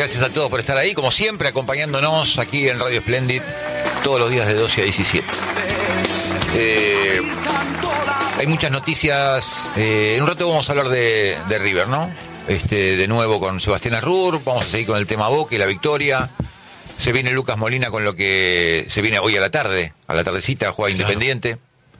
Gracias a todos por estar ahí, como siempre, acompañándonos aquí en Radio Splendid todos los días de 12 a 17. Hay muchas noticias. En un rato vamos a hablar de River, ¿no? De nuevo con Sebastián Arrur. Vamos a seguir con el tema Boca y la victoria. Se viene Lucas Molina con lo que se viene hoy a la tardecita, juega Independiente.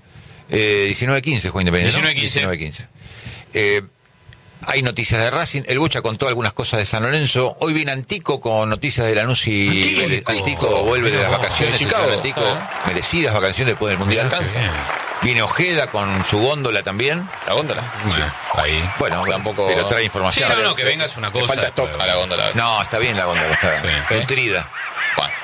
19-15 juega Independiente, ¿no? 19-15. Hay noticias de Racing. El Bocha contó algunas cosas de San Lorenzo. Hoy viene Antico con noticias de Lanús y Antico vuelve de las vacaciones. De Chicago. Antico, merecidas vacaciones después del Mundial. Viene Ojeda con su góndola también. ¿La góndola? Sí. Ahí. Bueno, tampoco. Pero trae información. Sí, no, que venga es una cosa. Falta stock a la góndola. No, está bien la góndola, está nutrida. Bueno.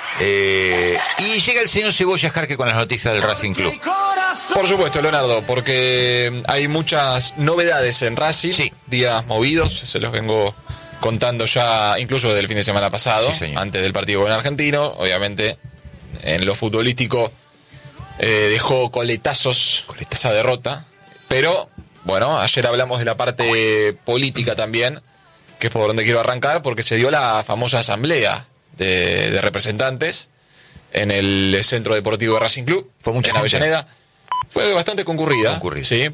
Y llega el señor Cebolla Jarque con las noticias del Racing Club. Por supuesto, Leonardo, porque hay muchas novedades en Racing, sí. Días movidos, se los vengo contando ya incluso desde el fin de semana pasado, sí, antes del partido con el Argentino. Obviamente, en lo futbolístico dejó coletazos esa derrota, pero bueno, ayer hablamos de la parte política también, que es por donde quiero arrancar, porque se dio la famosa asamblea de representantes en el Centro Deportivo de Racing Club, fue mucha en Avellaneda. Fue bastante concurrida. Sí.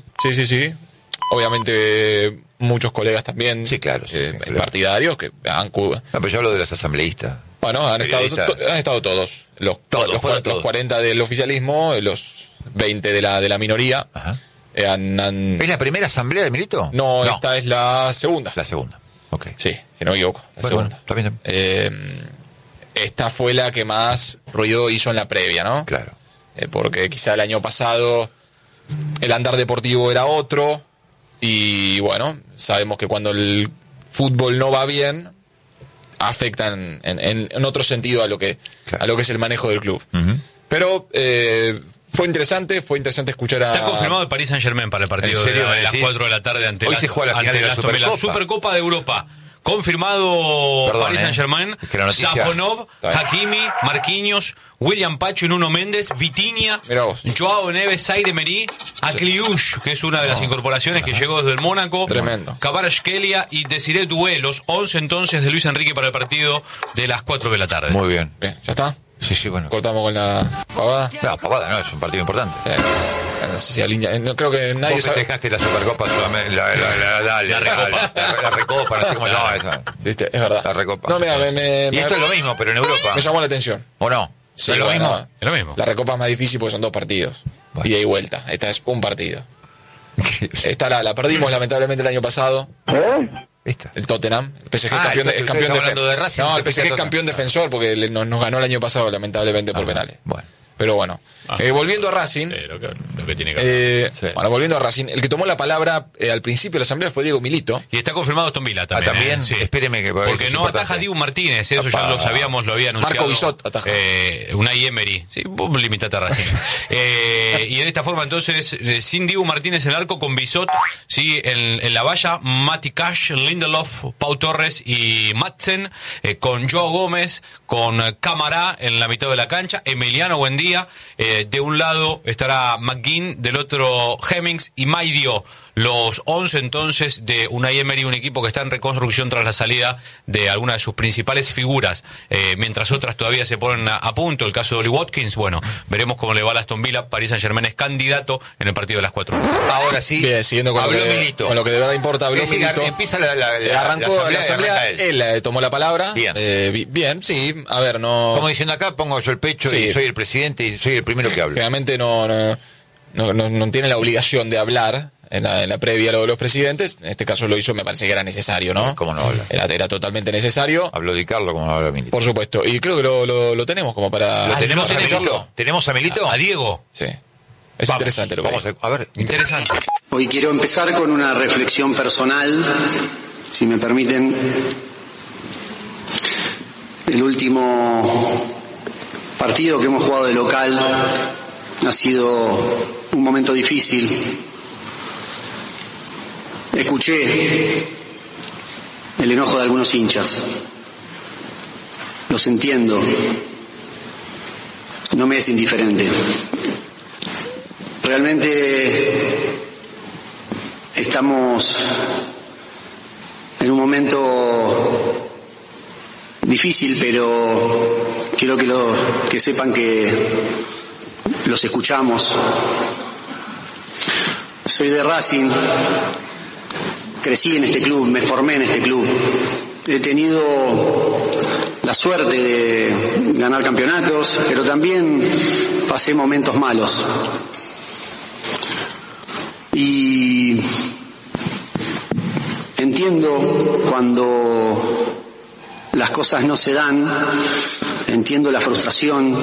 Obviamente muchos colegas también, sí, claro, partidarios que han... No, pero yo hablo de los asambleístas. Bueno, han estado todos. Los 40 del oficialismo, los 20 de la minoría. Ajá. ¿Es la primera asamblea de Milito? No, esta es la segunda. La segunda, ok. Sí, si no me equivoco, la segunda. Bueno, está bien. Esta fue la que más ruido hizo en la previa, ¿no? Claro. Porque quizá el año pasado el andar deportivo era otro y bueno, sabemos que cuando el fútbol no va bien afecta en otro sentido a lo que es el manejo del club. Uh-huh. Pero fue interesante escuchar a... Está confirmado el Paris Saint-Germain para el partido de las 4 de la tarde ante hoy se juega la final de la Supercopa. Supercopa de Europa. Confirmado. Perdón, Paris Saint-Germain, Safonov, Hakimi, Marquinhos, William Pacho y Nuno Méndez, Vitinha, Joao Neves, Saïd Emery, Akliouche, que es una de las incorporaciones que llegó desde el Mónaco, tremendo, Kvaratskhelia y Desiré Doué, los 11 entonces de Luis Enrique para el partido de las 4 de la tarde. Muy bien. ¿Ya está? Sí, bueno. Cortamos con la pavada. No, pavada no, es un partido importante. Sí. No sé si alinea, no creo que nadie sabe. Vos festejaste la Supercopa solamente, la Recopa, no sé cómo se llama esa. Sí, es verdad. La Recopa. No, mira, y esto es lo mismo, pero en Europa. Me llamó la atención. ¿O no? Sí, ¿Es lo mismo? No, es lo mismo. La Recopa es más difícil porque son 2 partidos. Bueno. Ida y vuelta. Esta es un partido. Esta la perdimos lamentablemente el año pasado. ¿Esta? El Tottenham. El PSG es campeón de Racing. No, el PSG es campeón defensor porque nos ganó el año pasado lamentablemente por penales. Bueno. Pero bueno, volviendo a Racing, lo que tiene que bueno, volviendo a Racing, el que tomó la palabra al principio de la asamblea fue Diego Milito. Y está confirmado Aston Villa también. ¿También? Sí. Espéreme que... Porque no ataja Dibu Martínez, eso ya lo sabíamos, lo había anunciado. Marco Bisot ataja. Unai Emery. Sí, vos limitate a Racing. Y de esta forma entonces, sin Dibu Martínez en el arco, con Bisot, sí, en la valla, Mati Cash, Lindelof, Pau Torres y Madsen, con Joao Gómez, con Camará en la mitad de la cancha, Emiliano Buendía. De un lado estará McGinn, del otro Hemmings y Maidio. Los 11 entonces de Unai Emery, un equipo que está en reconstrucción tras la salida de algunas de sus principales figuras, mientras otras todavía se ponen a punto. El caso de Oli Watkins, bueno, veremos cómo le va a Aston Villa. Paris Saint-Germain es candidato en el partido de las 4. Ahora sí, bien, siguiendo con lo que de verdad importa, habló Milito. Empieza arrancó la asamblea, él tomó la palabra. Bien. Bien, sí, a ver, no... Como diciendo acá, pongo yo el pecho y soy el presidente y soy el primero que hablo. Realmente no tiene la obligación de hablar en la previa lo de los presidentes. En este caso lo hizo, me parece que era necesario, ¿no? ¿Cómo no habla? Era totalmente necesario. Habló Di Carlo como habla Milito. Por supuesto, y creo que lo tenemos como para... ¿Lo tenemos a Milito? ¿Tenemos a Milito? A Diego. Sí. Es interesante lo que vamos a ver, interesante. Hoy quiero empezar con una reflexión personal, si me permiten. El último partido que hemos jugado de local ha sido un momento difícil. Escuché el enojo de algunos hinchas. Los entiendo. No me es indiferente. Realmente estamos en un momento difícil, pero quiero que sepan que los escuchamos. Soy de Racing, crecí en este club, me formé en este club. He tenido la suerte de ganar campeonatos, pero también pasé momentos malos. Y entiendo cuando las cosas no se dan, entiendo la frustración.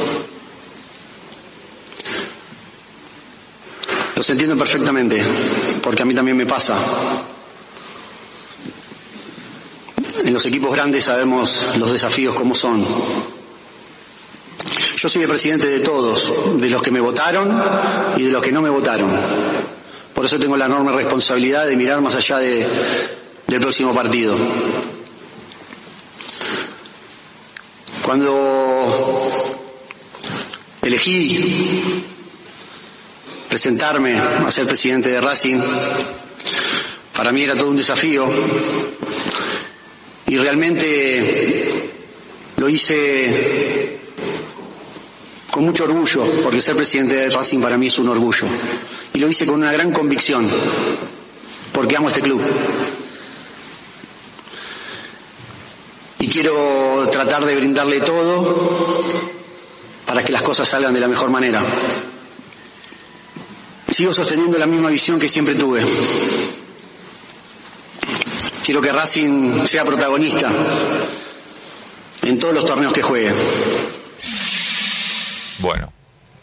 Los entiendo perfectamente, porque a mí también me pasa. En los equipos grandes sabemos los desafíos como son. Yo soy el presidente de todos, de los que me votaron y de los que no me votaron. Por eso tengo la enorme responsabilidad de mirar más allá del próximo partido. Cuando elegí presentarme a ser presidente de Racing, para mí era todo un desafío. Y realmente lo hice con mucho orgullo, porque ser presidente de Racing para mí es un orgullo. Y lo hice con una gran convicción, porque amo este club. Y quiero tratar de brindarle todo para que las cosas salgan de la mejor manera. Sigo sosteniendo la misma visión que siempre tuve. Quiero que Racing sea protagonista en todos los torneos que juegue. Bueno,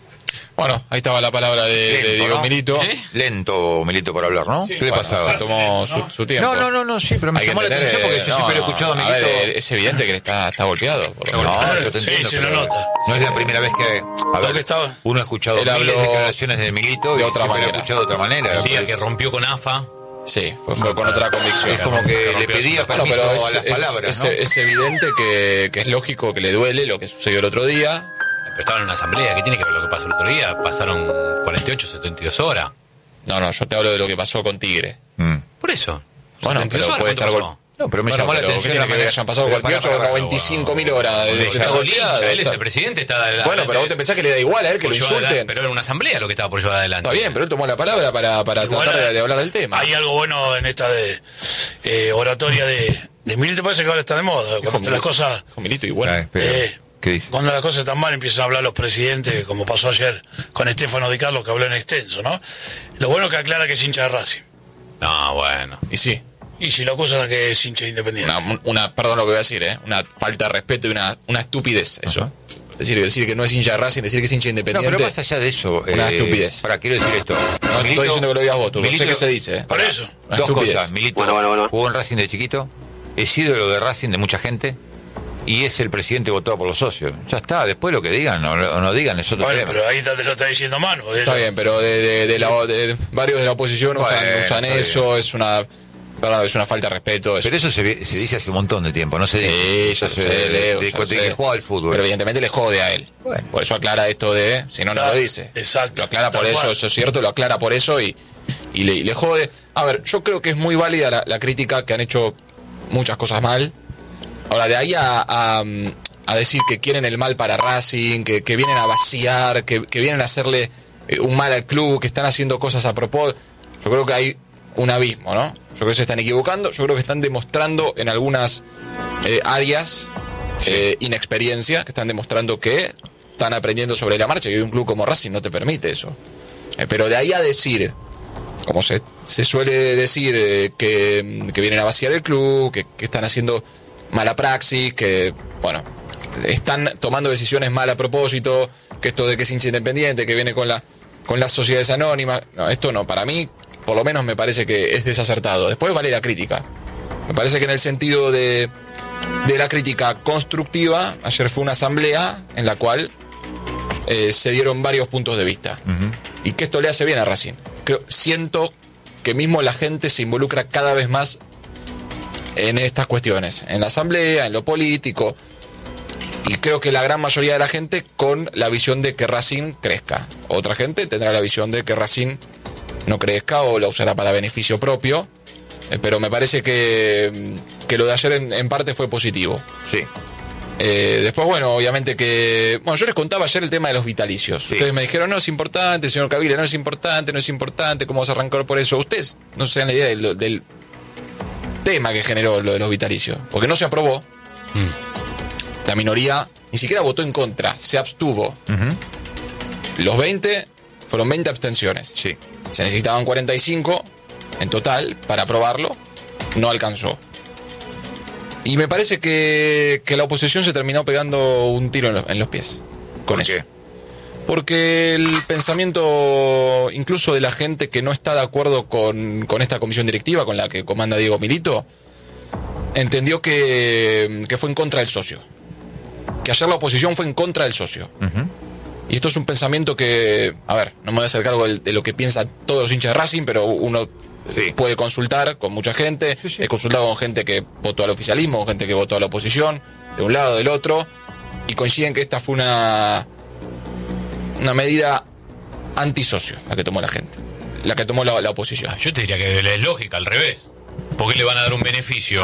ahí estaba la palabra de Diego, ¿no? Milito. Lento, Milito, para hablar, ¿no? Sí, ¿Qué le pasaba? Se tomó su tiempo. No, sí, pero me llamó la atención porque yo siempre he escuchado a Milito. A ver, es evidente que está golpeado. Yo te entiendo, se lo nota. No es la primera vez que... A ver, uno ha escuchado miles de declaraciones de Milito de y otra siempre manera. lo ha escuchado de otra manera. El día que rompió con AFA. Sí, fue con otra convicción. Es como que le pedía permiso pero a las palabras, ¿no? es evidente que es lógico que le duele lo que sucedió el otro día. Pero estaba en una asamblea. ¿Qué tiene que ver lo que pasó el otro día? Pasaron 48, 72 horas. No, yo te hablo de lo que pasó con Tigre. Por eso. Bueno, 72 pero horas, puede ¿cuánto estar pasó? No, pero me llamó la atención que la manera. hayan pasado 48 o 95.000 horas de Está está golpeado. él es el presidente. Bueno, pero vos te pensás que le da igual a él que lo insulten. Pero era una asamblea lo que estaba por llevar adelante. Está bien, pero él tomó la palabra para tratar de hablar del tema. Hay algo bueno en esta de oratoria de Milito, parece que ahora está de moda. Cuando las cosas, Con Milito y bueno. ¿Qué dice? cuando las cosas están mal empiezan a hablar los presidentes, como pasó ayer con Estefano Di Carlo, que habló en extenso, ¿no? Lo bueno es que aclara que es hincha de Racing. No, bueno. Y sí. Y si lo acusan de que es hincha de Independiente. Perdón lo que voy a decir, una falta de respeto y una estupidez, eso. Decir que no es hincha de Racing, decir que es hincha No, independiente. pero más allá de eso... Una estupidez. Quiero decir esto. No estoy diciendo que lo digas vos, tú. No sé qué se dice. Por eso. Una Dos estupidez. cosas. Milito jugó en Racing de chiquito, es ídolo de Racing de mucha gente y es el presidente votado por los socios. Ya está, después lo que digan o no digan es otro Bueno, tema. pero ahí te lo está diciendo Manu. Está bien, pero de varios de la oposición usan eso, es una falta de respeto. Pero eso se dice hace un montón de tiempo, no se dice. Sí, De que juega al fútbol. Pero evidentemente le jode a él. Bueno. Por eso aclara esto de... Si no, no lo dice. Exacto. Lo aclara por Tal eso, cual. eso es cierto, lo aclara por eso y le jode. A ver, yo creo que es muy válida la crítica, que han hecho muchas cosas mal. Ahora, de ahí a decir que quieren el mal para Racing, que vienen a vaciar, que vienen a hacerle un mal al club, que están haciendo cosas a propósito, yo creo que hay un abismo, ¿no? Yo creo que se están equivocando, yo creo que están demostrando en algunas áreas inexperiencia, que están demostrando que están aprendiendo sobre la marcha, y un club como Racing no te permite eso. Pero de ahí a decir, como se suele decir, que vienen a vaciar el club, que están haciendo mala praxis, que, bueno, están tomando decisiones mal a propósito, que esto de que es hincha independiente, que viene con las sociedades anónimas, no, esto no, para mí, por lo menos me parece que es desacertado. Después vale la crítica. Me parece que en el sentido de la crítica constructiva, ayer fue una asamblea en la cual se dieron varios puntos de vista. Y que esto le hace bien a Racing. Siento que mismo la gente se involucra cada vez más en estas cuestiones, en la asamblea, en lo político, y creo que la gran mayoría de la gente con la visión de que Racing crezca. Otra gente tendrá la visión de que Racing no crezca o la usará para beneficio propio, pero me parece que lo de ayer en parte fue positivo. Sí. Después, bueno, obviamente que... Bueno, yo les contaba ayer el tema de los vitalicios. Sí. Ustedes me dijeron, no es importante, señor Cavila, no es importante, ¿cómo vas a arrancar por eso? Ustedes no se dan la idea del tema que generó lo de los vitalicios. Porque no se aprobó. La minoría ni siquiera votó en contra, se abstuvo. Los 20 fueron 20 abstenciones. Sí. Se necesitaban 45 en total para aprobarlo, no alcanzó. Y me parece que la oposición se terminó pegando un tiro en los pies con ¿Por eso. qué? Porque el pensamiento incluso de la gente que no está de acuerdo con esta comisión directiva, con la que comanda Diego Milito, entendió que fue en contra del socio. Que ayer la oposición fue en contra del socio. Y esto es un pensamiento que, a ver, no me voy a hacer cargo de lo que piensan todos los hinchas de Racing, pero uno puede consultar con mucha gente. He consultado con gente que votó al oficialismo, con gente que votó a la oposición, de un lado, del otro, y coinciden que esta fue una medida antisocio la que tomó la gente, la que tomó la oposición. Yo te diría que es lógica, al revés. ¿Por qué le van a dar un beneficio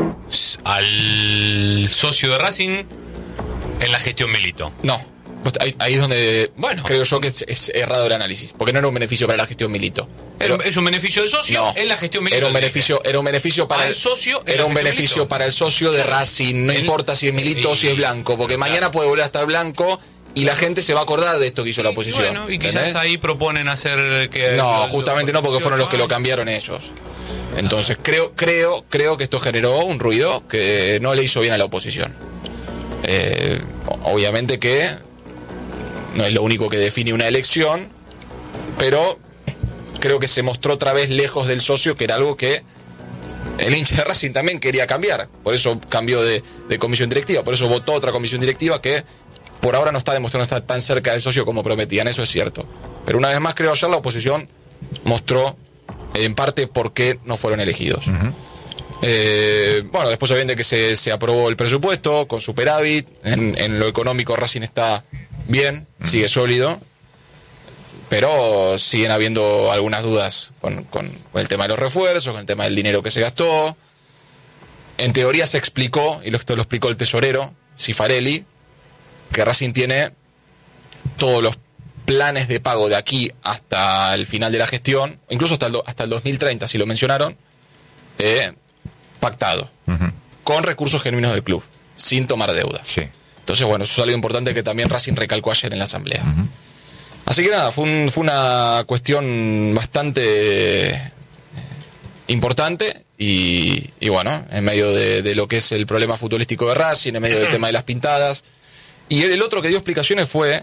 al socio de Racing en la gestión Milito? No. Ahí es donde creo yo que es errado el análisis, porque no era un beneficio para la gestión Milito. Es un beneficio del socio en la gestión Milito. Era un beneficio para el socio. Era un beneficio para el socio de Racing, no importa si es Milito o si es Blanco, porque mañana puede volver a estar Blanco y la gente se va a acordar de esto que hizo la oposición. Bueno, y quizás ahí proponen hacer que... No, justamente no, porque fueron los que lo cambiaron ellos. Entonces creo que esto generó un ruido que no le hizo bien a la oposición. Obviamente que no es lo único que define una elección, pero creo que se mostró otra vez lejos del socio, que era algo que el hincha de Racing también quería cambiar. Por eso cambió de comisión directiva, por eso votó otra comisión directiva que por ahora no está demostrando estar tan cerca del socio como prometían, eso es cierto. Pero una vez más creo ayer la oposición mostró en parte por qué no fueron elegidos. Bueno, después obviamente que se aprobó el presupuesto con superávit, en lo económico Racing está bien, sigue sólido, pero siguen habiendo algunas dudas con el tema de los refuerzos, con el tema del dinero que se gastó. En teoría se explicó, y esto lo explicó el tesorero, Cifarelli, que Racing tiene todos los planes de pago de aquí hasta el final de la gestión, incluso hasta el 2030, si lo mencionaron, pactado, con recursos genuinos del club, sin tomar deuda. Sí. Entonces, bueno, eso es algo importante que también Racing recalcó ayer en la asamblea. Así que nada, fue una cuestión bastante importante y bueno, en medio de lo que es el problema futbolístico de Racing, en medio del tema de las pintadas. Y el otro que dio explicaciones fue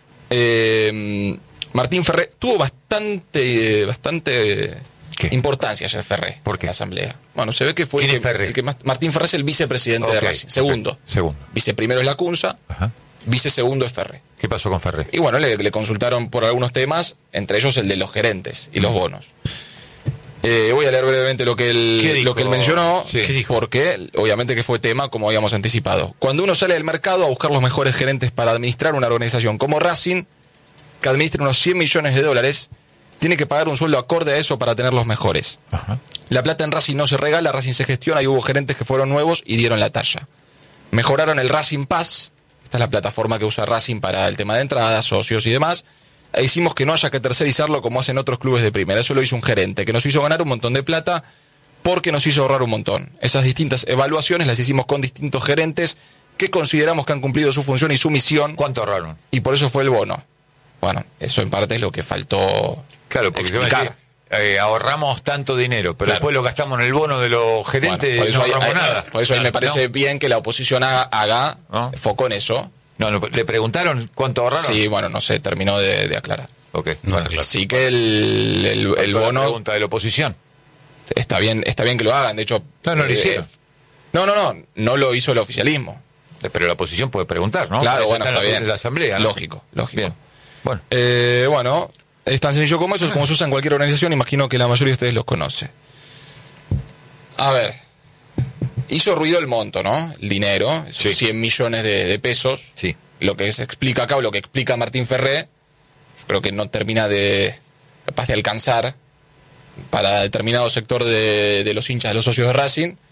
Martín Ferré. Tuvo bastante ¿Qué? importancia ayer Ferré. ¿Por qué? En la asamblea. Bueno, se ve que fue ¿Quién es Ferré? Martín Ferré es el vicepresidente de Racing. Segundo. Viceprimero es Lacunza. Vicesegundo es Ferré. ¿Qué pasó con Ferré? Y bueno, le consultaron por algunos temas, entre ellos el de los gerentes y los bonos. Voy a leer brevemente lo que él mencionó, Sí. porque obviamente que fue tema, como habíamos anticipado. Cuando uno sale del mercado a buscar los mejores gerentes para administrar una organización como Racing, que administra unos 100 millones de dólares, tiene que pagar un sueldo acorde a eso para tener los mejores. La plata en Racing no se regala, Racing se gestiona y hubo gerentes que fueron nuevos y dieron la talla. Mejoraron el Racing Pass, esta es la plataforma que usa Racing para el tema de entradas, socios y demás. E hicimos que no haya que tercerizarlo como hacen otros clubes de primera. Eso lo hizo un gerente que nos hizo ganar un montón de plata porque nos hizo ahorrar un montón. Esas distintas evaluaciones las hicimos con distintos gerentes que consideramos que han cumplido su función y su misión. ¿Cuánto ahorraron? Y por eso fue el bono. Bueno, eso en parte es lo que faltó. Claro, porque explicar. Ahorramos tanto dinero, pero Claro. después lo gastamos en el bono de los gerentes, Bueno, por eso no ahí- ahorramos ahí- nada. Por eso ahí me parece bien que la oposición haga ¿No? foco en eso. No, ¿le preguntaron cuánto ahorraron? Sí, bueno, no sé, terminó de aclarar. Ok, No, bueno. claro. Sí que el La bono pregunta de la oposición. está bien que lo hagan. De hecho, No lo hicieron. No lo hizo el oficialismo. Pero la oposición puede preguntar, ¿no? Claro, Eso bueno, está en bien. la asamblea, ¿no? Lógico. Bien. Bueno, Bueno, es tan sencillo como eso, es como se usa en cualquier organización, imagino que la mayoría de ustedes los conoce. A ver, hizo ruido el monto, ¿no? El dinero, esos Sí. 100 millones de pesos. sí. Lo que se explica acá, o lo que explica Martín Ferré, yo creo que no termina capaz de alcanzar para determinado sector de los hinchas, de los socios de Racing,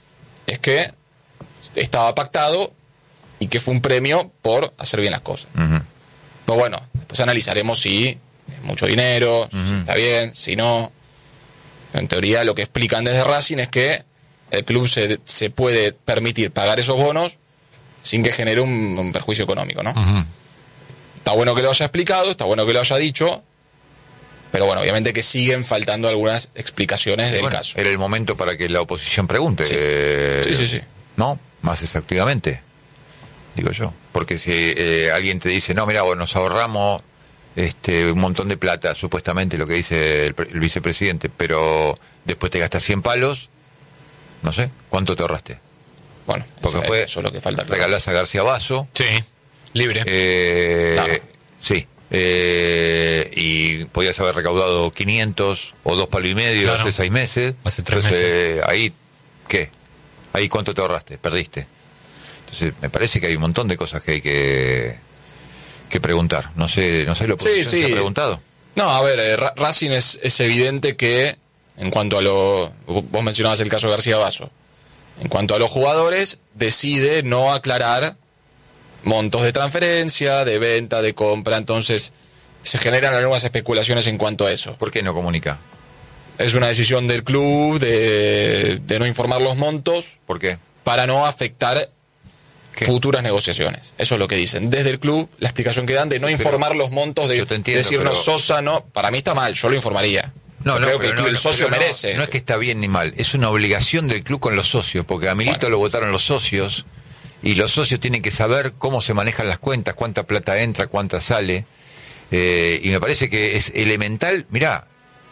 es que estaba pactado y que fue un premio por hacer bien las cosas. Pero bueno, después analizaremos si es mucho dinero, si está bien, si no. En teoría lo que explican desde Racing es que el club se puede permitir pagar esos bonos sin que genere un perjuicio económico, ¿no? Está bueno que lo haya explicado, está bueno que lo haya dicho, pero bueno, obviamente que siguen faltando algunas explicaciones del caso. Era el momento para que la oposición pregunte. Sí. ¿No? Más exactamente, digo yo. Porque si alguien te dice, no, mira, vos nos ahorramos un montón de plata, supuestamente lo que dice el vicepresidente, pero después te gastas 100 palos, no sé, ¿cuánto te ahorraste? Bueno, porque después eso es lo que falta. Claro. Regalás a García Basso. Sí, libre. Claro. Sí. Y podías haber recaudado 500 o 2 palos y medio hace 6 meses. Hace 3 meses. Ahí, ¿qué? Ahí ¿cuánto te ahorraste? Perdiste. Entonces, me parece que hay un montón de cosas que hay que preguntar. No sé lo que se ha preguntado. No, a ver, Racing es evidente que, en cuanto a vos mencionabas el caso de García Basso, en cuanto a los jugadores, decide no aclarar montos de transferencia, de venta, de compra, entonces se generan algunas especulaciones en cuanto a eso. ¿Por qué no comunica? Es una decisión del club de no informar los montos. ¿Por qué? Para no afectar futuras negociaciones. Eso es lo que dicen. Desde el club, la explicación que dan de no informar los montos, de decirnos Sosa, no, para mí está mal, yo lo informaría. Creo que el socio merece. No es que está bien ni mal, es una obligación del club con los socios, porque a Milito lo votaron los socios, y los socios tienen que saber cómo se manejan las cuentas, cuánta plata entra, cuánta sale, y me parece que es elemental. Mirá,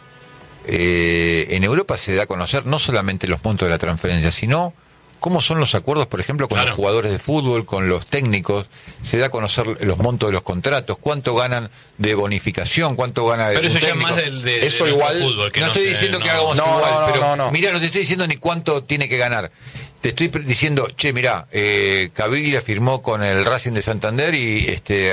en Europa se da a conocer no solamente los montos de la transferencia, sino cómo son los acuerdos, por ejemplo, con los jugadores de fútbol, con los técnicos. Se da a conocer los montos de los contratos, cuánto ganan de bonificación, cuánto gana pero eso ya es más eso igual fútbol, que no estoy diciendo que hagamos igual, pero mirá, no te estoy diciendo ni cuánto tiene que ganar. Te estoy diciendo, che, mirá, Caviglia firmó con el Racing de Santander y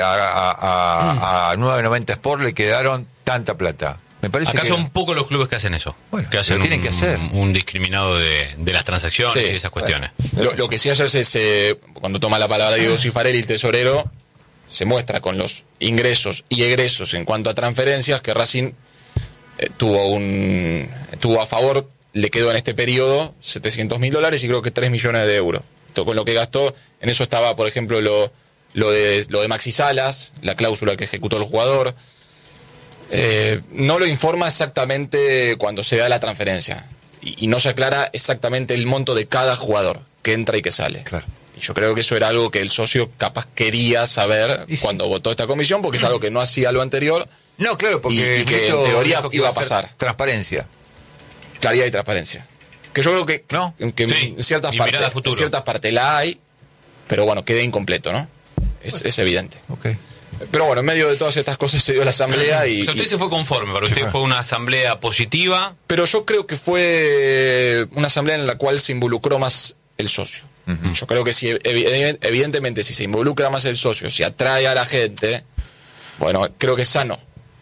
a 990 Sport le quedaron tanta plata. Me parece acá que son pocos los clubes que hacen eso. Bueno, que hacen tienen que hacer un discriminado de las transacciones y esas cuestiones. Lo que sí ayer cuando toma la palabra Diego Cifarelli, el tesorero, se muestra con los ingresos y egresos en cuanto a transferencias que Racing tuvo a favor, le quedó en este periodo $700.000 y creo que 3 millones de euros. Con lo que gastó, en eso estaba, por ejemplo, lo de Maxi Salas, la cláusula que ejecutó el jugador. No lo informa exactamente cuando se da la transferencia y no se aclara exactamente el monto de cada jugador que entra y que sale. Claro. Y yo creo que eso era algo que el socio capaz quería saber cuando votó esta comisión, porque es algo que no hacía lo anterior. No, claro, porque y que en teoría iba a pasar. Transparencia. Claridad y transparencia. Que yo creo que, en ciertas partes la hay, pero bueno, queda incompleto, ¿no? Es evidente. Okay. Pero bueno, en medio de todas estas cosas se dio la asamblea y... Usted se fue conforme, para usted fue una asamblea positiva. Pero yo creo que fue una asamblea en la cual se involucró más el socio. Yo creo que si evidentemente si se involucra más el socio, si atrae a la gente, bueno, creo que es sano.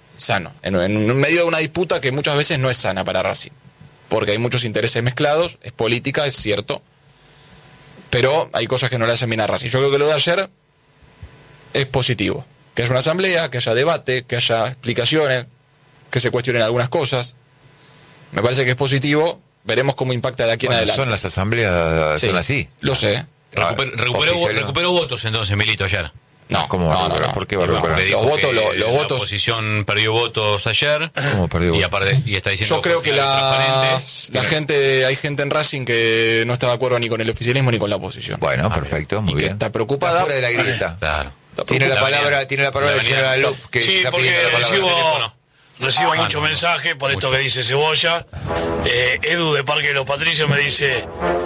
En medio de una disputa que muchas veces no es sana para Racing. Porque hay muchos intereses mezclados, es política, es cierto. Pero hay cosas que no le hacen bien a Racing. Yo creo que lo de ayer es positivo. Que haya una asamblea, que haya debate, que haya explicaciones, que se cuestionen algunas cosas. Me parece que es positivo. Veremos cómo impacta de aquí en adelante. Son las asambleas, son así. Lo sé. Recuperó votos entonces, Milito, ayer. No, ¿cómo no. ¿Por qué va a recuperar? Los votos. La oposición perdió votos ayer. ¿Cómo perdió votos? Y está diciendo. Yo creo que la gente, hay gente en Racing que no está de acuerdo ni con el oficialismo ni con la oposición. Bueno, perfecto, muy bien. Que está preocupada. Está fuera de la grieta. Claro. Tiene la palabra el señor Luf, que sí, está porque pidiendo la palabra. recibo muchos mensajes por esto que dice Cebolla. Edu de Parque de los Patricios me dice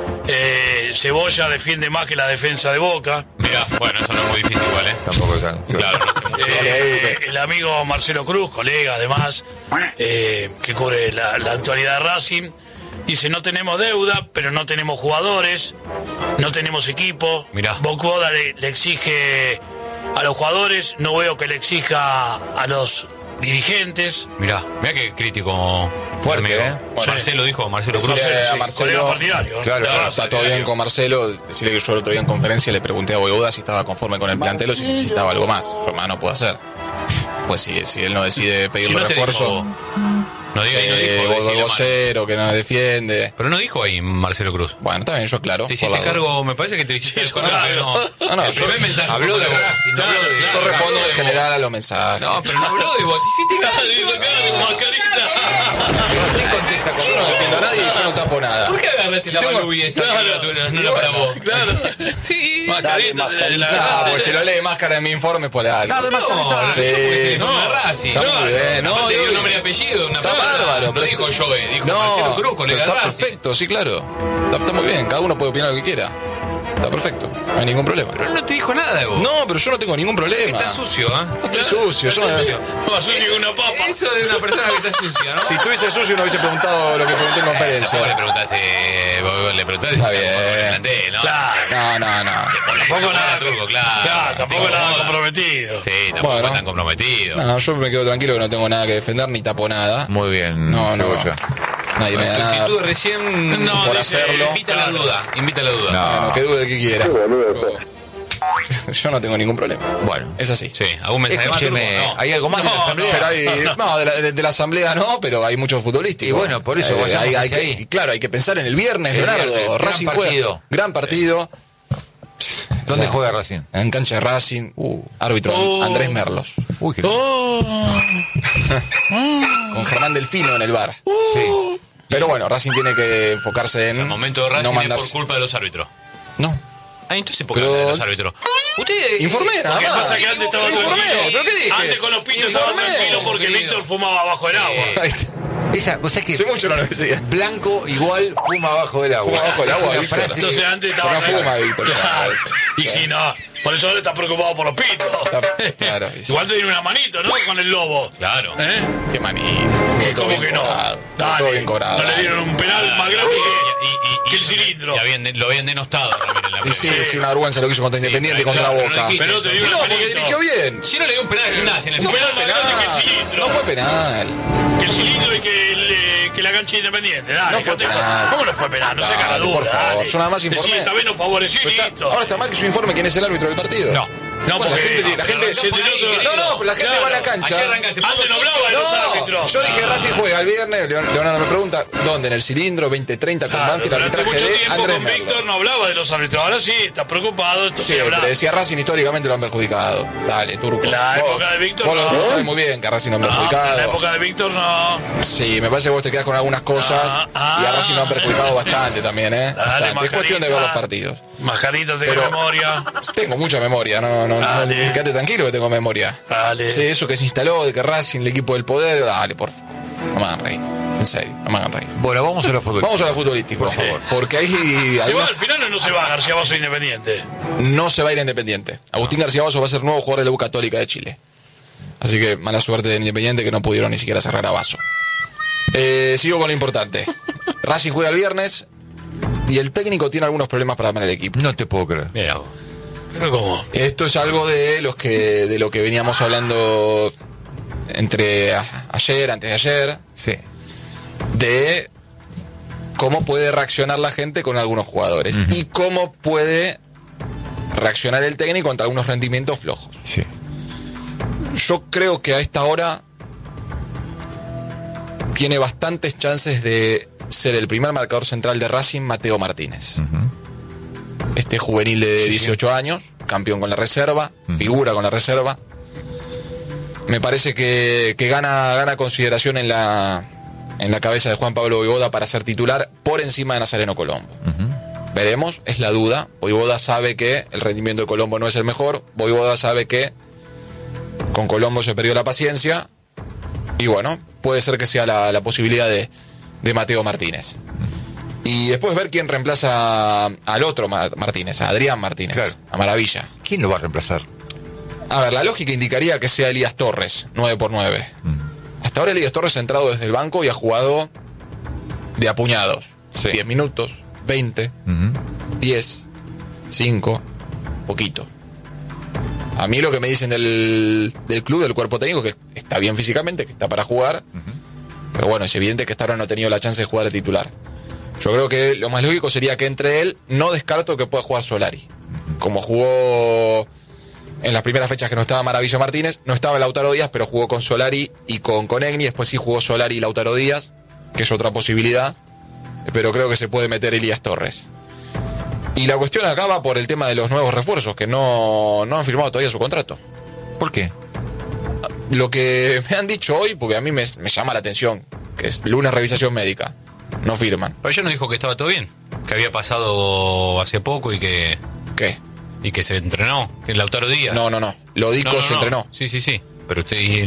Cebolla defiende más que la defensa de Boca. Mirá, bueno, eso no es muy difícil igual, ¿eh? Tampoco es claro, no sé el amigo Marcelo Cruz, colega además, que cubre la actualidad de Racing, dice: no tenemos deuda, pero no tenemos jugadores, no tenemos equipo. Mirá. Bocoda le exige a los jugadores, no veo que le exija a los dirigentes. Mirá qué crítico. Fuerte, amigo. ¿eh? Bueno, Marcelo dijo, Marcelo Cruz. decirle a Sí, Marcelo, colega partidario. Claro, De claro, Racing, está todo bien con Marcelo. Decirle que yo el otro día en conferencia le pregunté a Boivoda si estaba conforme con el plantel o si necesitaba algo más. Yo más no puedo hacer. Pues si él no decide pedirle Si no te refuerzo, dijo- No dijo, decirle mal. vocero que no defiende. Pero no dijo ahí Marcelo Cruz. Bueno, está bien, yo claro. Te por hiciste la- cargo, me parece que te hiciste cargo. claro. No, El yo- primer mensaje habló de fue- Racing, no habló de- Yo respondo habló en de general a los mensajes. No, pero no habló de vos. Te hiciste ¿Quién contesta con Yo no defiendo a nadie y yo no tapo nada. ¿Por qué agarraste Si la tengo- Balubí esa? No era para vos. Claro. Sí. Mascarita, Ah, pues si lo lee Máscara en mi informe es por algo. No, Sí. yo porque se le No, informa a Racing. está muy bien, no, Aparte dio digo- nombre y apellido, una Está persona. bárbaro. No pero- dijo Joe, dijo Marcelo Cruz, colega está de Racing. perfecto, sí, claro. Está muy bien, cada uno puede opinar lo que quiera. Está perfecto, no hay ningún problema. Pero no te dijo nada de vos. No, pero yo no tengo ningún problema. Está sucio, ¿eh? No estoy sucio, yo no- Más sucio que una papa. Eso de una persona que está sucia, ¿no? Si estuviese sucio no hubiese preguntado lo que pregunté en Vos le conferencia. preguntaste Está si bien. por el plantel, ¿no? Claro. No. Tampoco nada. Turco, claro. Claro, tampoco Te nada incomoda. comprometido. Sí, tampoco Bueno. están comprometidos. No, yo me quedo tranquilo que no tengo nada que defender ni tapo nada. Muy bien, No. Cebolla. Nadie me da Tu nada. actitud recién No, por dice, hacerlo. invita a la claro. duda. Invita a la duda. No. Bueno, que dude que quiera. Yo no tengo ningún problema. Bueno, Es así. Sí, ¿algún mensaje más? Turco? escúcheme, No. ¿hay algo más de la asamblea? Pero hay, no, de la asamblea no, pero hay muchos futbolísticos. Y bueno, por eso vayamos hay hacia que, ahí. claro, hay que pensar en el viernes, El Leonardo. viernes, gran Racing juega. partido. Gran partido. ¿Dónde No. juega Racing? En cancha de Racing. Árbitro Andrés Merlos. Uy, qué Con Germán Delfino en el bar. sí. Pero bueno, Racing tiene que enfocarse en El momento de Racing no es por mandarse. culpa de los árbitros. No. Ah, entonces ¿por qué Pero- habla de los árbitros? Usted Informé, nada Lo que más. pasa es que antes estaba Informé, tranquilo. ¿pero qué dije? Antes con los pitos estaba Informé, tranquilo porque querido. Víctor fumaba bajo el agua. Ahí está. Esa, vos sabés que Hace mucho no lo decía. Blanco igual fuma abajo del agua. Fuma bajo el agua, Es una Víctor. frase Entonces que- antes estaba Pero no tranquilo. fuma, Víctor. Claro. Y si no, por eso ahora está preocupado por los pitos. Claro, sí. Igual te tiene una manito, ¿no? Con el lobo. Claro. ¿Eh? Qué manito. Todo ¿Cómo bien que no? cobrado. Dale. Todo bien cobrado. No le dieron un penal más grande que el cilindro. Lo habían denostado también en la Y prensa. sí, sí, una vergüenza lo que hizo contra Independiente y pero contra no, pero no Boca. dijiste Pero te dio Y una no, porque manito. dirigió bien. Si no le dio un penal a Gimnasia en el Un penal fútbol. más grande que el cilindro. No fue penal. Que el cilindro y que la cancha Independiente. Dale, No fue dejate- penal. ¿Cómo no fue penal? No se haga la Dale, por duda. favor, Dale. yo nada más informé. Sí, esta vez nos favoreció y Pero está- listo. ahora está mal que yo informe quién es el árbitro del partido. No. No, Bueno, porque la gente, se te por ahí, nota- querido. no, pero la gente va a la cancha. Ayer arrancaste. Antes no hablaba de los árbitros. Yo dije Racing juega el viernes, Leonardo me pregunta, ¿dónde? En el cilindro 2030 con Claro, Banfield, durante arbitraje mucho de tiempo Andrés con Merlo. Víctor no hablaba de los árbitros. Ahora sí, está preocupado. Entonces Siempre habla. decía Racing históricamente lo han perjudicado. Dale, Turco. En la Vos- época de Víctor, vos lo no. sabés muy bien que a Racing lo han No, pero perjudicado. en la época de Víctor no. Sí, me parece que vos te quedás con algunas cosas y a Racing lo han perjudicado bastante también, ¿eh? Bastante. Es cuestión de ver los partidos. Mascarita de Pero- memoria. Tengo mucha memoria, no, Dale. quédate tranquilo que tengo memoria. Dale. Sí, eso que se instaló de que Racing, el equipo del poder, dale, por favor. No me hagan reír. En serio, no me hagan reír. Bueno, vamos a los fútbol. Vamos a la futbolística, por favor. Porque ahí Se va, algunas- al final no se va García Basso Independiente. no se va a ir a Independiente. Agustín García Basso va a ser nuevo jugador de la U Católica de Chile. Así que mala suerte de Independiente que no pudieron ni siquiera cerrar a Basso. Sigo con lo importante. Racing juega el viernes y el técnico tiene algunos problemas para armar el equipo. No te puedo creer. Mira vos. Pero ¿cómo? Esto es algo de lo que veníamos hablando entre ayer, antes de ayer, Sí. de cómo puede reaccionar la gente con algunos jugadores y cómo puede reaccionar el técnico ante algunos rendimientos flojos. Sí. Yo creo que a esta hora tiene bastantes chances de ser el primer marcador central de Racing, Mateo Martínez. Este juvenil de 18 años, campeón con la reserva, figura con la reserva. Me parece que gana consideración en la cabeza de Juan Pablo Voivoda para ser titular por encima de Nazareno Colombo. Veremos, es la duda. Voivoda sabe que el rendimiento de Colombo no es el mejor. Voivoda sabe que con Colombo se perdió la paciencia. Y bueno, puede ser que sea la posibilidad de Mateo Martínez. Y después ver quién reemplaza al otro Martínez, a Adrián Martínez, Claro. a Maravilla. ¿Quién lo va a reemplazar? A ver, la lógica indicaría que sea Elías Torres, 9x9. Hasta ahora Elías Torres ha entrado desde el banco y ha jugado de apuñados. Sí. 10 minutos, 20, 10, 5, poquito. A mí lo que me dicen del club, del cuerpo técnico, que está bien físicamente, que está para jugar. Pero bueno, es evidente que hasta ahora no ha tenido la chance de jugar de titular. Yo creo que lo más lógico sería que entre él. No descarto que pueda jugar Solari. Como jugó en las primeras fechas que no estaba Maravilla Martínez, no estaba Lautaro Díaz, pero jugó con Solari y con Conegni. Después sí jugó Solari y Lautaro Díaz, que es otra posibilidad. Pero creo que se puede meter Elías Torres. Y la cuestión acá va por el tema de los nuevos refuerzos, que no han firmado todavía su contrato. ¿Por qué? Lo que me han dicho hoy, porque a mí me llama la atención, que es lunes revisación médica, no firman. Pero ella nos dijo que estaba todo bien, que había pasado hace poco y que ¿Qué? se entrenó, que el Lautaro Díaz. No. Lo dijo, se entrenó. Sí. Pero usted sí.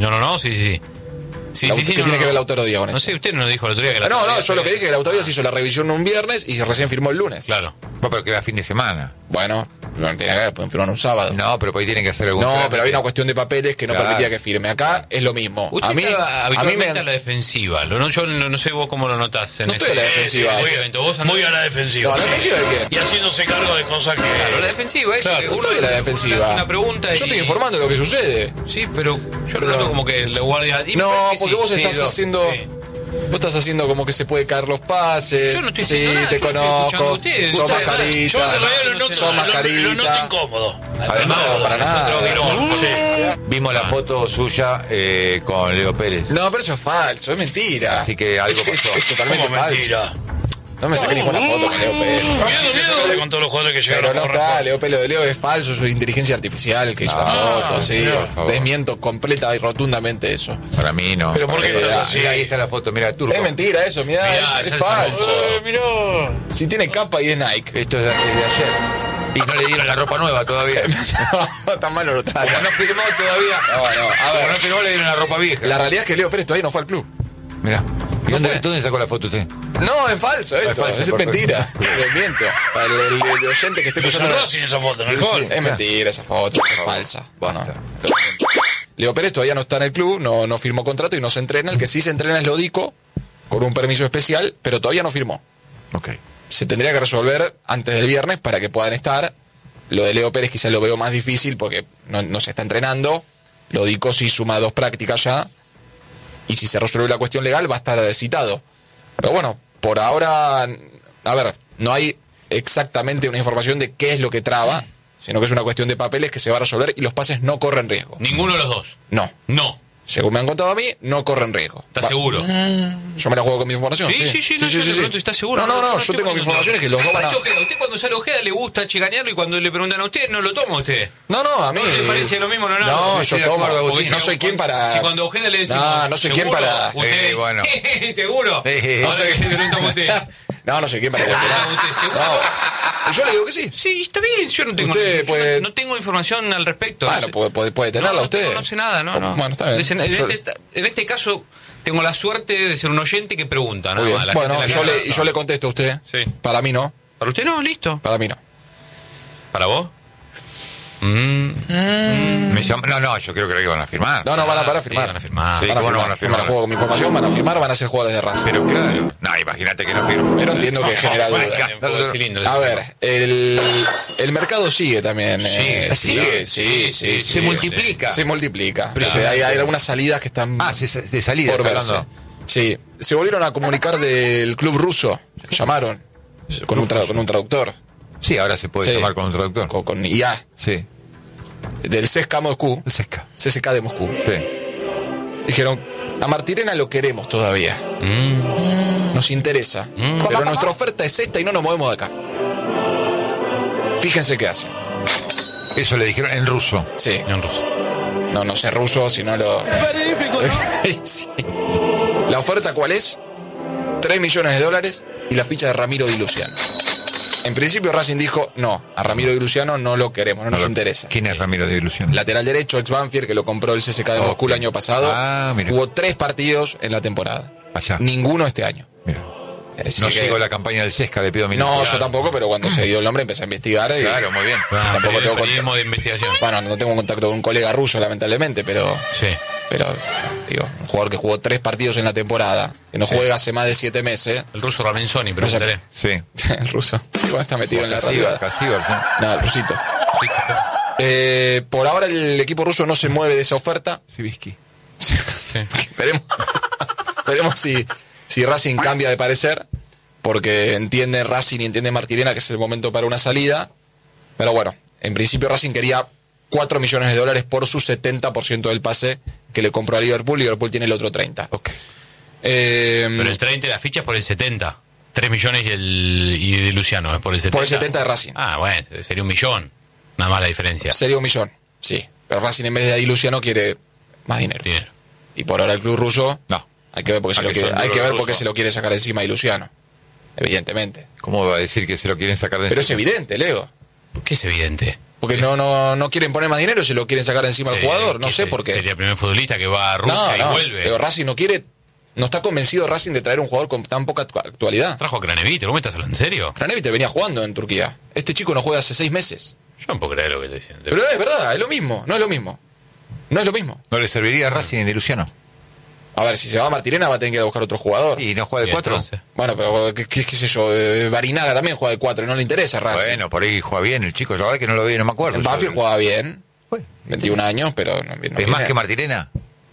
Sí, ¿Qué tiene que ver Lautaro Díaz con No esto? sé, usted no nos dijo el otro día que Yo lo que dije es que Lautaro Díaz hizo la revisión un viernes y recién firmó el lunes. Claro. Bueno, pero queda fin de semana. Bueno, no tiene que ver, pueden firmar un sábado. No, pero por ahí tienen que hacer algún No, trámite. pero había una cuestión de papeles que no Claro. permitía que firme. Acá es lo mismo. Usted A mí habitualmente me a la defensiva. Yo no sé vos cómo lo notás. No estoy a la defensiva. Obviamente, vos Muy a la defensiva. No, ¿a la defensiva de qué? Y haciéndose cargo de cosas que... Claro, la defensiva es Claro, que No uno estoy a la defensiva. Una pregunta Yo estoy informando de lo que sucede. Sí, pero yo lo noto como que el guardia... y me No, parece que porque sí, vos sí, estás haciendo... sí. Vos estás haciendo como que se puede caer los pases. Yo no estoy Sí, haciendo nada, te yo estoy escuchando a conozco. ustedes. Sos Ustedes- mascarita. Yo en realidad no lo noto, sé sos nada. mascarita. lo noto incómodo. Además, No, para nada. vimos la foto suya con Leo Pérez. No, pero eso es falso, es mentira. Así que algo pasó. Es totalmente Como falso. mentira. No me saqué ninguna foto con Leo Pérez. Miedo con todos los jugadores que Pero llegaron no con está, refuerzo. Lo de Leo es falso, es inteligencia artificial que hizo la foto, sí. por favor. Desmiento completa y rotundamente eso. Para mí no. Pero ¿por qué Mira, estás así? mira, ahí está la foto, mira, Turco. Es mentira eso, mirá, Mirá, es ya falso. Mirá. Si tiene capa y es Nike. Esto es de ayer. Y no le dieron la ropa nueva todavía. No, tan malo lo Como trata. no firmó todavía. No, a Como ver. no firmó, le dieron la ropa vieja. La realidad es que Leo Pérez todavía no fue al club. Mirá. ¿Y No fue. dónde sacó la foto usted? No, es falso esto, Es falso, es perfecto. mentira. Desmiento. Para el oyente que esté Pero escuchando. salió sin esa foto en el gol. Es mentira esa foto, es falsa. Bueno, Leo Pérez todavía no está en el club, no firmó contrato y no se entrena. El que sí se entrena es Lodico, con un permiso especial, pero todavía no firmó. Ok. Se tendría que resolver antes del viernes para que puedan estar. Lo de Leo Pérez quizás lo veo más difícil porque no se está entrenando. Lodico sí suma 2 prácticas ya. Y si se resuelve la cuestión legal va a estar citado. Pero bueno, por ahora, a ver, no hay exactamente una información de qué es lo que traba, sino que es una cuestión de papeles que se va a resolver y los pases no corren riesgo. Ninguno de los dos. No. No. Según me han contado a mí, no corren riesgo. ¿Estás Va- seguro? Yo me la juego con mi información. Sí, no, yo le pregunto, ¿estás seguro? No, yo tengo mi información es que los dos van a... Parece Ojeda. Usted cuando sale Ojeda le gusta chicanearlo y cuando le preguntan a usted, no lo toma usted. No, a mí... ¿No le parece lo mismo? No, No, estoy yo de tomo. acuerdo, Agustín. No soy quien para... Si cuando a Ojeda le decimos... No soy quien ¿seguro? para... Usted bueno. ¿seguro? Ahora que se te pregunta a usted. No soy quien para cuestionar. ¿Usted seguro? No, yo le digo que sí. Sí, está bien, yo no tengo, Usted yo puede- no tengo información al respecto. Bueno, puede tenerla usted. No sé nada, no. Bueno, está bien. En este caso, tengo la suerte de ser un oyente que pregunta, ¿no? Muy bien. A la Bueno, gente de la casa, yo le contesto a usted. Sí. Para mí no. ¿Para usted no? Listo. Para mí no. ¿Para vos? Me llama- No, yo creo que van a firmar. No, van a firmar. Sí, van a firmar. Sí, Van a ¿cómo no firmar. van a Yo firmar? me la juego con mi información, van a firmar, van a ser jugadores de Racing. Pero claro. No, imagínate que no firme. Pero entiendo que genera duda. Fútbol cilindro. A ver, el mercado sigue también. Sigue. Sí. Se multiplica. Se multiplica. Hay algunas salidas que están de salida. por está verse. hablando. Sí, se volvieron a comunicar del club ruso. Llamaron con un traductor. Sí, ahora se puede Sí. llamar con un traductor. Con IA. Sí. Del CSKA Moscú. Sesca. CSKA de Moscú. Sí. Dijeron, a Martirena lo queremos todavía. Nos interesa. Pero nuestra oferta es esta y no nos movemos de acá. Fíjense qué hacen. Eso le dijeron en ruso. Sí. En ruso. No sé ruso, sino lo... Sí. ¿La oferta cuál es? $3 millones y la ficha de Ramiro Di Luciano. En principio Racing dijo, no, a Ramiro Di Luciano no lo queremos, no nos interesa. ¿Quién es Ramiro de Ilusión? Lateral derecho, ex Banfield, que lo compró el CSKA de Moscú el año pasado. Ah, mira. Hubo 3 partidos en la temporada. Allá. Ninguno este año. Mira. Así No que- sigo la campaña del Sesca, le pido minutos. No, yo tampoco, pero cuando se dio el nombre empecé a investigar. Y Claro, muy bien. Tampoco tengo periodismo de investigación. Bueno, no tengo contacto con un colega ruso, lamentablemente, pero Sí. digo, un jugador que jugó 3 partidos en la temporada, que no juega hace más de 7 meses. El ruso Ramenzoni, preguntaré. Sí. El ruso. Igual está metido en la realidad. Casíbar, sí. No, el rusito. Por ahora el equipo ruso no se mueve de esa oferta. Sibisky. Veremos si Racing cambia de parecer, porque entiende Racing y entiende Martirena que es el momento para una salida. Pero bueno, en principio Racing quería $4 millones por su 70% del pase que le compró a Liverpool. Liverpool tiene el otro 30%. Okay. Pero el 30 de la ficha es por el 70. 3 millones y de Luciano es por el 70. Por el 70 de Racing. Ah, bueno, sería 1 millón. Nada más la diferencia. Sería 1 millón, sí. Pero Racing en vez de ahí Luciano quiere más dinero. Y por ahora el club ruso, no. Hay que ver por qué se lo quiere sacar encima de Luciano. Evidentemente. ¿Cómo va a decir que se lo quieren sacar de encima? Pero es evidente, Leo. ¿Por qué es evidente? Porque no quieren poner más dinero, se lo quieren sacar encima al jugador. No sé por qué. Sería el primer futbolista que va a Rusia y vuelve. Pero Racing no está convencido Racing de traer un jugador con tan poca actualidad. Trajo a Kraneviter, ¿vos me estás hablando en serio? Kraneviter venía jugando en Turquía. Este chico no juega hace 6 meses. Yo no puedo creer lo que te decían. Pero es verdad, es lo mismo, no es lo mismo. No es lo mismo. ¿No le serviría a Racing de Luciano? A ver, si se va a Martirena va a tener que ir a buscar otro jugador. ¿Y no juega de 4? Bueno, pero qué sé yo, Barinaga también juega de 4, no le interesa a Racing. Bueno, por ahí juega bien el chico, la verdad que no lo vi, no me acuerdo. En Banfield jugaba bien, bueno, 21 años, pero no ¿es más que Martirena?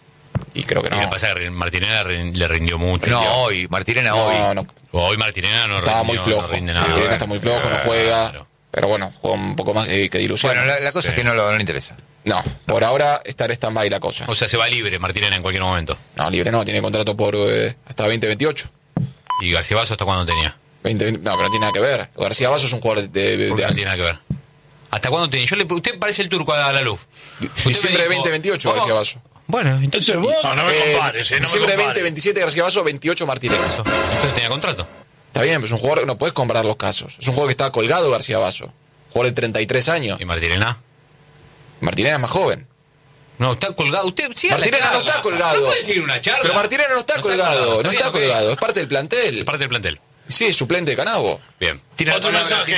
Y creo que no. Y lo que pasa es que Martirena le rindió mucho. No, hoy, Martirena hoy. Hoy Martirena no estaba rindió, muy flojo. No rinde nada. Martirena está muy flojo, no juega. Claro. Pero bueno, juega un poco más que Di Luciano. Bueno, la cosa es que no le interesa. No, por ahora está en stand-by la cosa. O sea, se va libre Martirena en cualquier momento. No, libre no, tiene contrato por hasta 2028. ¿Y García Vaso hasta cuándo tenía? 20, no, pero no tiene nada que ver. García Vaso es un jugador ¿Por qué no tiene nada que ver? ¿Hasta cuándo tenía? Usted parece el turco a la luz. Diciembre de 2028 García Vaso. Bueno, entonces... No me compares, no me diciembre de compares. 2027 García Vaso, 28 Martirena. Entonces tenía contrato. Está bien, pero es un jugador que no puedes comparar los casos. Es un jugador que está colgado García Vaso. Jugador de 33 años. ¿Y Martirena? Martirena es más joven. No, está colgado. Usted siga Martirena no está colgado. No puede seguir una charla. Pero Martirena no está colgado. No está colgado. Es parte del plantel. Es parte del plantel. Sí, es suplente de Canabo. Bien. Otro mensaje.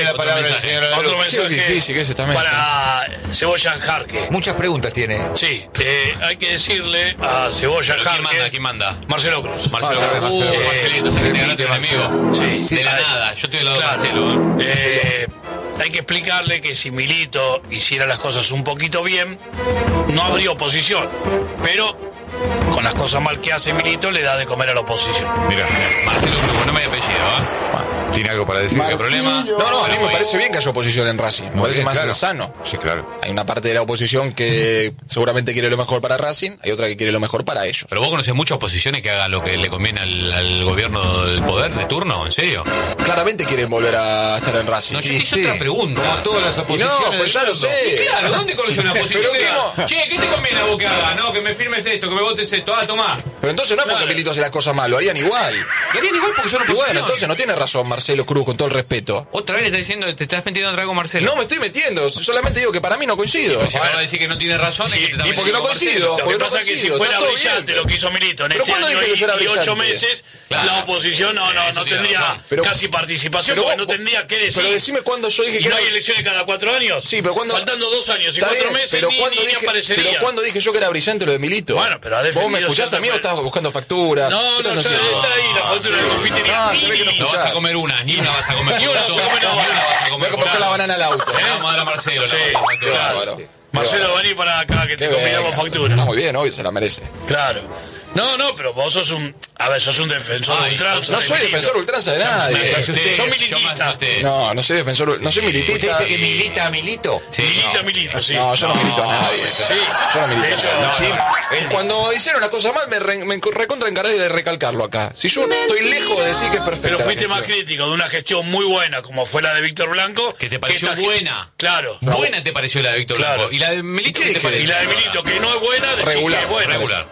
Otro mensaje. Qué difícil que es esta mesa. Para Cebolla Jarque. Muchas preguntas tiene. Sí, hay que decirle a Cebolla Jarque. ¿Quién manda? Marcelo Cruz. Marcelo Cruz. Marcelito, se te ganaste un enemigo. Sí. De la nada. Yo estoy del lado Claro. de Marcelo. Hay que explicarle que si Milito hiciera las cosas un poquito bien, no habría oposición. Pero con las cosas mal que hace Milito, le da de comer a la oposición. Mira, Marcelo Cruz, no me hay apellido, ¿ah? ¿tiene algo para decir? ¿Qué problema? No, a mí me parece bien que haya oposición en Racing. Me parece más sano. Sí, claro. Hay una parte de la oposición que seguramente quiere lo mejor para Racing, hay otra que quiere lo mejor para ellos. Pero vos conocés muchas oposiciones que hagan lo que le conviene al gobierno del poder de turno, ¿en serio? Claramente quieren volver a estar en Racing. No, yo te hice otra pregunta. Como todas las Y oposiciones. no, pues ya lo sé. Claro, ¿dónde conoces una oposición? Pero que ¿qué diga, no? che, ¿qué te conviene a vos que haga? No, que me firmes esto, que me votes esto. Ah, tomá. Pero entonces no es porque Milito hace las cosas mal, lo harían igual. Lo harían igual porque son Y oposición. bueno, entonces no tiene razón Marcelo Cruz, con todo el respeto. Otra vez le estás diciendo, te estás metiendo otra vez con Marcelo. No me estoy metiendo, solamente digo que para mí no coincido. Si vas a decir que no tiene razón, Sí, es que te estás y porque metiendo no con coincido. Marcelo. Lo que porque no pasa es que si coincido, fuera está todo brillante bien. lo que hizo Milito en ¿Pero este cuándo año dije que yo era y 8 brillante? meses, Claro. la oposición no Eso tiene tendría razón. Pero- casi participación, pero porque vos- no tendría que decir. Pero decime cuándo yo dije ¿Y que no era- hay elecciones cada 4 años? Sí, pero cuando... Faltando 2 años y Está 4 bien, meses pero ni ¿cuándo aparecería. dije yo que era brillante lo de Milito? Bueno, pero ha ¿Vos me defendido escuchás a mí o siempre. estabas buscando facturas? No, ¿Qué no, estás ya haciendo? está ahí la factura de confitería. No, se ve que no No vas a comer una, ni una vas a comer. Ni una vas a comer, no. Ni una vas a Voy a comer. comprar la banana al auto. Se la vamos a dar a Marcelo. Sí, la vamos a Qué dar. bárbaro. Marcelo, vení para acá que te Qué combinamos venga. factura. Está muy bien, obvio, se la merece. Claro. No, pero vos sos un defensor Ay, ultranza. No de soy Milito. defensor ultranza de Me nadie. asusté, Son yo me militistas. asusté. No soy defensor, no soy militista. ¿Usted dice que milita a Milito? Sí, Milito, sí. No, yo no milito a nadie. Sí. Yo no milito De a hecho, nadie. no, Sí, cuando hicieron una cosa mal, me recontra encargué de recalcarlo acá. Si yo estoy lejos de decir que es perfecta. Pero la fuiste más gestión. crítico de una gestión muy buena como fue la de Víctor Blanco. que te pareció esta- buena. Claro. Buena te pareció la de Víctor Claro. Blanco. ¿Y la de Milito ¿Y qué qué te dije? pareció? Y la de Milito, que no es buena, decís Regular. que es buena. Regular.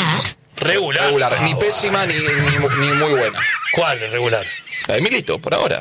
Regular. Ni pésima ni muy buena. ¿Cuál es regular? La de Milito, por ahora.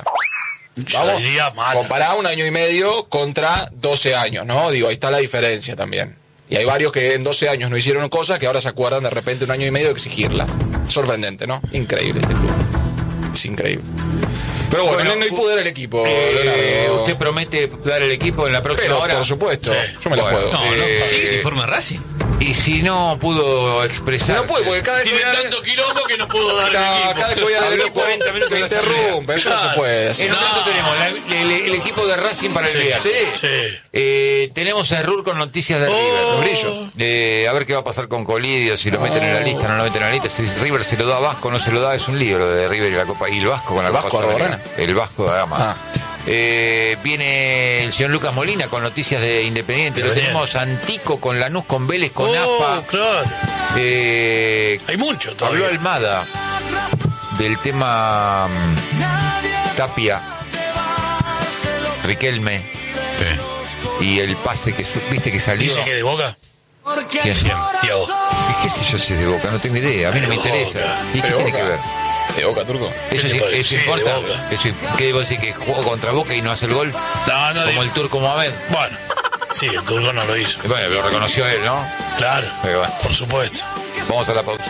Yo diría mala. Compará 1 año y medio contra 12 años, ¿no? Digo, ahí está la diferencia también. Y hay varios que en 12 años no hicieron cosas que ahora se acuerdan de repente 1 año y medio de exigirlas. Sorprendente, ¿no? Increíble este club. Es increíble. Pero bueno, no hay poder al equipo, Leonardo. ¿Usted promete dar el equipo en la próxima Pero, hora? por supuesto, Sí. yo me la Bueno, juego. No, ¿sigue el informe de Racing? Y si no pudo expresar. No puede, porque cada vez Tiene que voy a tanto quilombo que no puedo dar el cada equipo. vez que voy a dar el equipo, 40 minutos me de la interrumpe. Eso no se puede. En un rato tenemos el equipo de Racing para el viernes. Sí. Tenemos a Errur con noticias de River. Los brillos. A ver qué va a pasar con Colidio, si lo meten en la lista, no lo meten en la lista. Si River se lo da a Vasco, no se lo da, es un lío lo de River y la Copa. Y el Vasco con la Copa Vasco Sudamericana. Arborana. El Vasco de Gama. Viene el señor Lucas Molina con noticias de Independiente. Lo tenemos Antico con Lanús, con Vélez, con AFA. Claro. Hay mucho todavía. Habló Almada del tema Tapia, Riquelme y el pase que viste que salió. Dice que de Boca. ¿Quién? Tiago. ¿Y qué sé yo si es de Boca? No tengo idea. A mí no me interesa. ¿Y qué De tiene Boca. que ver? ¿De Boca, Turco? Eso, sí, eso Sí, importa. de Boca. Eso, ¿qué debo decir? ¿Que jugó contra Boca y no hace el gol? No, Como el turco Mohamed. Bueno, sí, el turco no lo hizo. Y bueno, lo reconoció él, ¿no? Claro, Pero bueno, por supuesto. vamos a la pausa.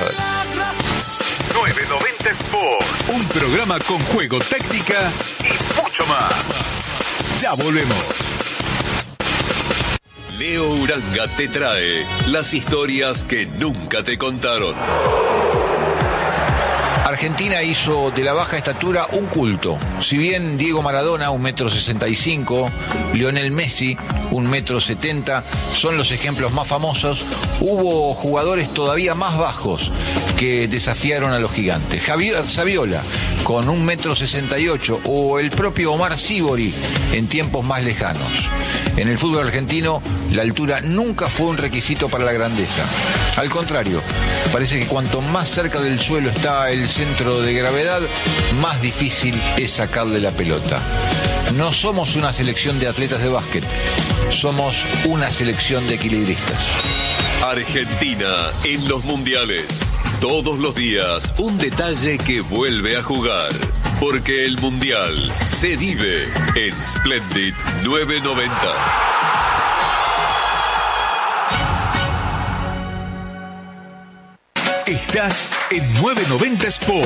990 Sport. Un programa con juego, técnica y mucho más. Ya volvemos. Leo Uranga te trae las historias que nunca te contaron. Argentina hizo de la baja estatura un culto. Si bien Diego Maradona, 1,65 m, Lionel Messi, 1,70 m, son los ejemplos más famosos, hubo jugadores todavía más bajos que desafiaron a los gigantes. Javier Saviola, con 1,68 m, o el propio Omar Sibori en tiempos más lejanos. En el fútbol argentino, la altura nunca fue un requisito para la grandeza. Al contrario, parece que cuanto más cerca del suelo está el centro de gravedad, más difícil es sacarle la pelota. No somos una selección de atletas de básquet, somos una selección de equilibristas. Argentina en los mundiales. Todos los días un detalle que vuelve a jugar. Porque el mundial se vive en Splendid 990. Estás en 990 Sport.